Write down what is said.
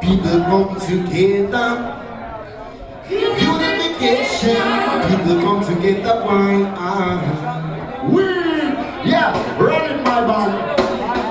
People come together. Unification. People come together. Why? Yeah, running my band.